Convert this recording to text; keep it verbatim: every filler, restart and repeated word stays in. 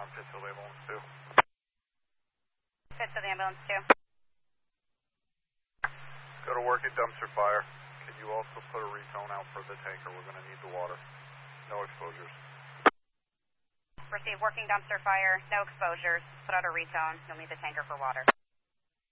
Pittsfield Ambulance two. Pittsfield Ambulance two. Go to work at dumpster fire. Can you also put a retone out for the tanker? We're going to need the water. No exposures. Receive working dumpster fire, no exposures. Put out a retone. You'll need the tanker for water.